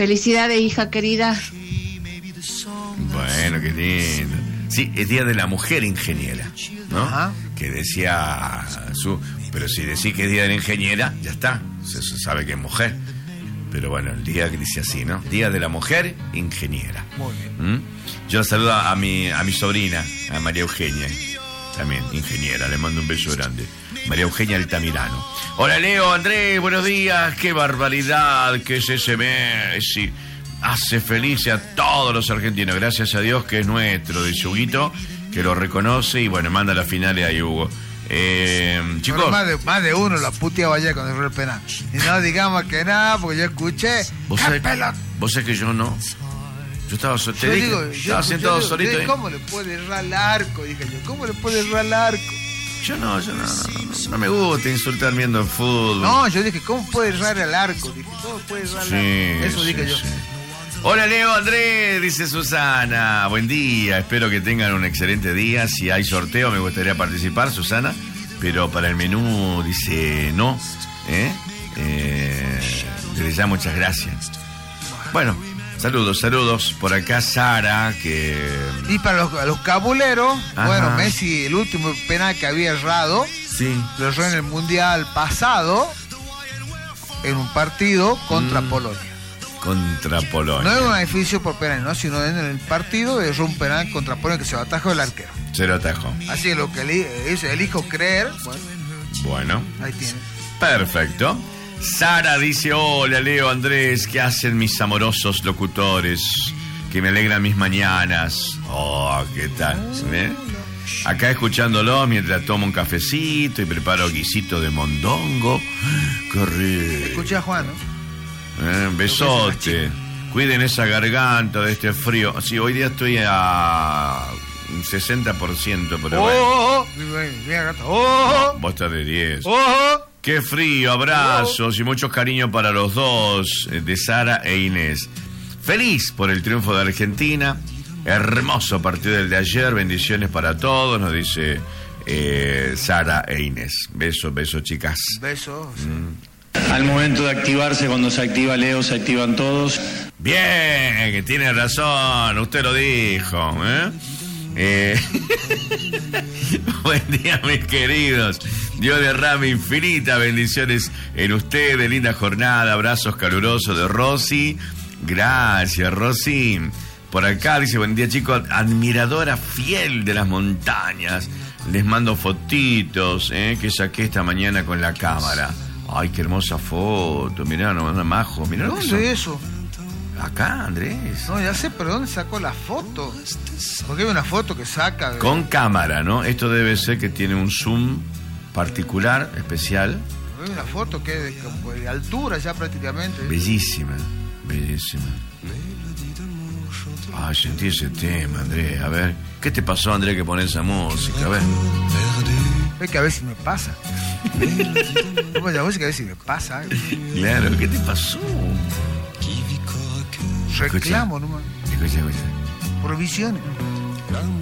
Felicidades, hija querida. Bueno, qué lindo. Sí, es Día de la Mujer Ingeniera, ¿no? Ajá. Que decía pero si decís que es Día de la Ingeniera, ya está, se sabe que es mujer. Pero bueno, el día que dice así, ¿no? Día de la Mujer Ingeniera. Muy bien. Yo saludo a mi sobrina, a María Eugenia, también ingeniera, le mando un beso grande. María Eugenia Altamirano. Hola Leo, Andrés, buenos días. Qué barbaridad que es ese Messi. Hace feliz a todos los argentinos. Gracias a Dios que es nuestro, de Huguito, que lo reconoce y bueno, manda las finales a Hugo. Chicos, más de uno la puteaba ayer cuando erró el penal. Y no digamos que nada, porque yo escuché. Vos sabés que yo no. Yo estaba estaba sentado solito. ¿Cómo le puede errar el arco? Dije yo, ¿cómo le puede errar el arco? Yo no me gusta insultar viendo el fútbol. No, yo dije, ¿cómo puede errar el arco? Dije, ¿cómo puede errar el arco? Eso dije yo. Hola Leo, Andrés, dice Susana. Buen día, espero que tengan un excelente día. Si hay sorteo me gustaría participar, Susana. Pero para el menú dice no. Desde ya muchas gracias. Bueno, saludos. Por acá Sara, que... Y para los cabuleros, ajá. Bueno, Messi, el último penal que había errado, sí, lo erró en el Mundial pasado, en un partido contra Polonia. Contra Polonia. No en un edificio por penal, ¿no? Sino en el partido erró un penal contra Polonia que se lo atajó el arquero. Se lo atajó. Así es lo que elijo creer. Bueno. Ahí tiene. Perfecto. Sara dice, hola Leo, Andrés, ¿qué hacen mis amorosos locutores? Que me alegran mis mañanas. Oh, ¿qué tal? ¿Eh? Acá escuchándolo mientras tomo un cafecito y preparo guisito de mondongo. Qué rico. Escuché a Juan, ¿no? Besote. Cuiden esa garganta de este frío. Sí, hoy día estoy a un 60%, pero bueno. Vos estás de 10. Qué frío, abrazos y muchos cariños para los dos, de Sara e Inés. Feliz por el triunfo de Argentina. Hermoso partido del de ayer. Bendiciones para todos, nos dice Sara e Inés. Besos, chicas. Besos. Al momento de activarse, cuando se activa Leo, se activan todos. Bien, que tiene razón, usted lo dijo, Buen día, mis queridos. Dios derrame infinitas bendiciones en ustedes. Linda jornada, abrazos calurosos de Rosy. Gracias, Rosy. Por acá dice, buen día, chicos, admiradora fiel de las montañas. Les mando fotitos que saqué esta mañana con la cámara. Ay, qué hermosa foto. Mirá, no, majo. Mirá lo que son. ¿Dónde es eso? Acá, Andrés. No, ya sé, pero ¿dónde sacó la foto? Porque hay una foto que saca... Con cámara, ¿no? Esto debe ser que tiene un zoom particular, especial. Hay una foto que es de altura ya prácticamente. Bellísima. Ay, sentí ese tema, Andrés. A ver, ¿qué te pasó, Andrés, que pones esa música? A ver. Es que a ver si me pasa. La música a ver si me pasa. Claro, ¿qué te pasó? Reclamo nomás. Escucha. Provisiones.